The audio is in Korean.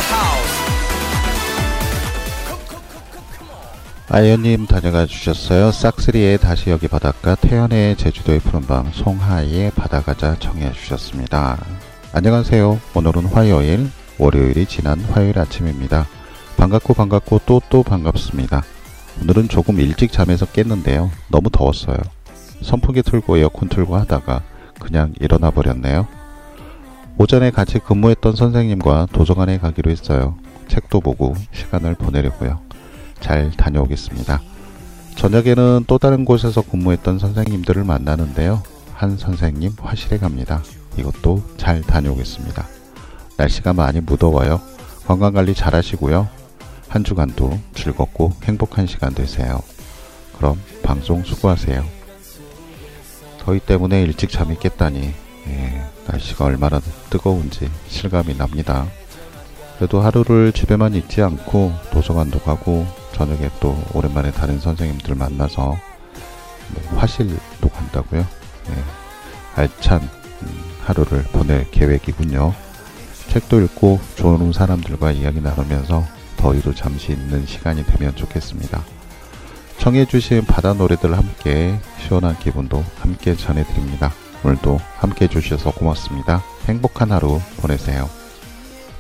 아이언님 다녀가 주셨어요. 싹쓰리의 다시 여기 바닷가, 태연의 제주도의 푸른밤, 송하이의 바다가자 청해 주셨습니다. 안녕하세요. 오늘은 화요일, 월요일이 지난 화요일 아침입니다. 반갑고 또 반갑습니다. 오늘은 조금 일찍 잠에서 깼는데요. 너무 더웠어요. 선풍기 틀고 에어컨 틀고 하다가 그냥 일어나 버렸네요. 오전에 같이 근무했던 선생님과 도서관에 가기로 했어요. 책도 보고 시간을 보내려고요. 잘 다녀오겠습니다. 저녁에는 또 다른 곳에서 근무했던 선생님들을 만나는데요. 한 선생님 화실에 갑니다. 이것도 잘 다녀오겠습니다. 날씨가 많이 무더워요. 건강관리 잘 하시고요. 한 주간도 즐겁고 행복한 시간 되세요. 그럼 방송 수고하세요. 더위 때문에 일찍 잠이 깼다니 날씨가 얼마나 뜨거운지 실감이 납니다. 그래도 하루를 집에만 있지 않고 도서관도 가고 저녁에 또 오랜만에 다른 선생님들 만나서 화실도 간다고요. 알찬 하루를 보낼 계획이군요. 책도 읽고 좋은 사람들과 이야기 나누면서 더위도 잠시 있는 시간이 되면 좋겠습니다. 청해주신 바다 노래들 함께 시원한 기분도 함께 전해드립니다. 오늘도 함께 해주셔서 고맙습니다. 행복한 하루 보내세요.